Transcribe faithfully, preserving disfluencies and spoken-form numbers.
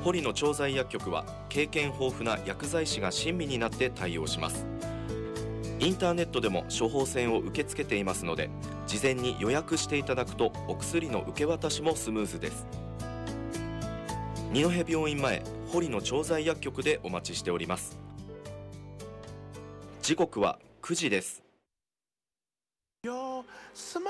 堀野調剤薬局は経験豊富な薬剤師が親身になって対応します。インターネットでも処方箋を受け付けていますので、事前に予約していただくとお薬の受け渡しもスムーズです。二戸病院前堀野調剤薬局でお待ちしております。時刻はくじです。